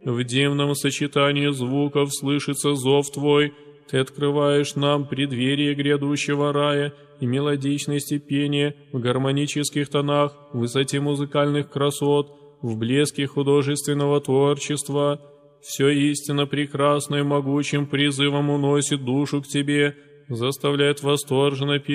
В дивном сочетании звуков слышится зов Твой. Ты открываешь нам преддверие грядущего рая и мелодичности пения в гармонических тонах, в высоте музыкальных красот, в блеске художественного творчества. Все истинно прекрасно и могучим призывом уносит душу к Тебе, заставляет восторженно петь